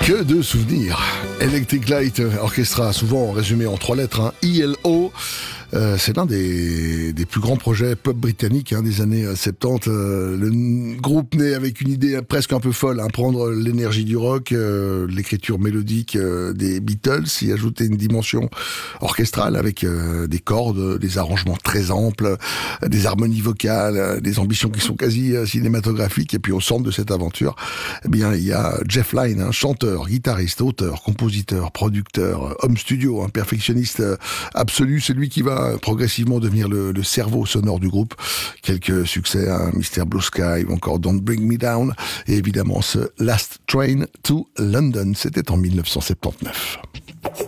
Que de souvenirs. Electric Light Orchestra, souvent résumé en 3 lettres, ILO. C'est l'un des plus grands projets pop britanniques des années 70. Le groupe naît avec une idée presque un peu folle, prendre l'énergie du rock, l'écriture mélodique des Beatles, y ajouter une dimension orchestrale avec des cordes, des arrangements très amples, des harmonies vocales, des ambitions qui sont quasi cinématographiques. Et puis au centre de cette aventure, il y a Jeff Lynne, chanteur, guitariste, auteur, compositeur, producteur, homme studio, perfectionniste absolu, c'est lui qui va progressivement devenir le cerveau sonore du groupe. Quelques succès, Mr. Blue Sky ou encore Don't Bring Me Down, et évidemment ce Last Train to London, c'était en 1979.